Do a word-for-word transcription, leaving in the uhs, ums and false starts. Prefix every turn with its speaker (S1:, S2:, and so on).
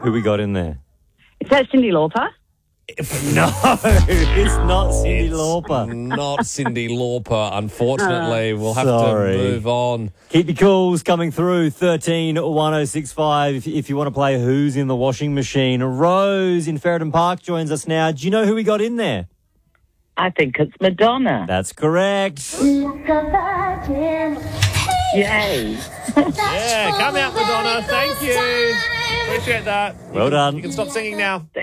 S1: Who we got in there?
S2: Is that Cyndi Lauper?
S1: No, it's not Cyndi
S3: It's
S1: Lauper.
S3: Not Cyndi Lauper, unfortunately. We'll have
S1: Sorry.
S3: to move on.
S1: Keep your calls coming through, thirteen one oh six five, if, if you want to play Who's in the Washing Machine. Rose in Ferryton Park joins us now. Do you know who we got in there?
S2: I think it's Madonna.
S1: That's correct.
S2: Yay.
S3: Yeah, come out, Madonna. Thank you. Appreciate that.
S1: Well
S3: You can-
S1: done.
S3: You can stop singing now.